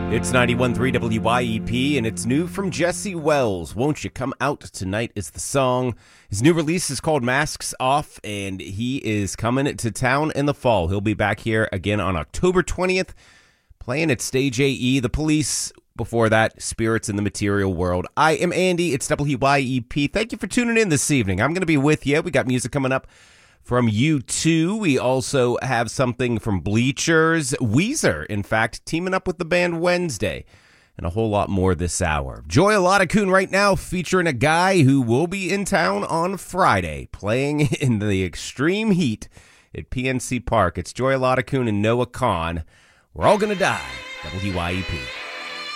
It's 91.3 WYEP, and it's new from Jesse Wells. Won't You Come Out Tonight is the song. His new release is called Masks Off, and he is coming to town in the fall. He'll be back here again on October 20th, playing at Stage AE, The Police. Before that, Spirits in the Material World. I am Andy. It's WYEP. Thank you for tuning in this evening. I'm going to be with you. We got music coming up from U2. We also have something from Bleachers. Weezer, in fact, teaming up with the band Wednesday. And a whole lot more this hour. Joy Olatakun right now featuring a guy who will be in town on Friday, playing in the extreme heat at PNC Park. It's Joy Olatakun and Noah Kahan. We're all gonna die. WYEP.